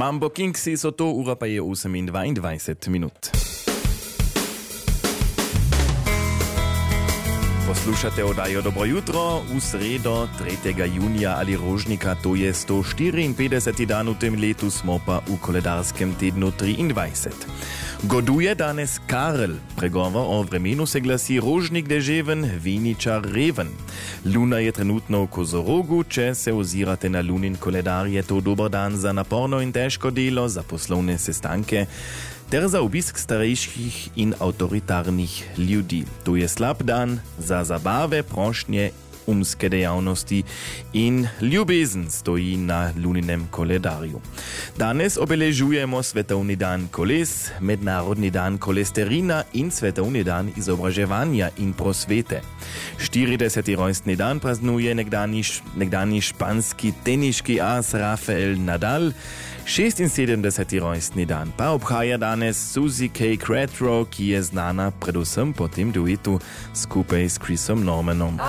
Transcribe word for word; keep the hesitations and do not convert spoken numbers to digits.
Mambo Kingsi so to, ura pa je osem in dvaindvajset minut. Poslušate oddajo Dobro jutro v sredo tretjega junija ali rožnika, to je sto štiriinpetdeseti dan v tem letu, smo pa v koledarskem tednu triindvajset. Goduje danes Karel, pregovor o vremenu se glasi rožnik deževen, viničar reven. Luna je trenutno v Kozorogu, če se ozirate na lunin koledar, je to dober dan za naporno in težko delo, za poslovne sestanke, ter za obisk starejših in avtoritarnih ljudi. To je slab dan za zabave, prošnje, umske dejavnosti in ljubezen stoji na luninem koledarju. Danes obeležujemo Svetovni dan koles, Mednarodni dan kolesterina in Svetovni dan izobraževanja in prosvete. štirideseti rojstni dan praznuje nekdani, nekdani španski teniški as Rafael Nadal, šestinsedemdeseti rojstni dan pa obhaja danes Suzy K. Cratro, ki je znana predvsem po tem duetu skupaj s Chrisom Normanom.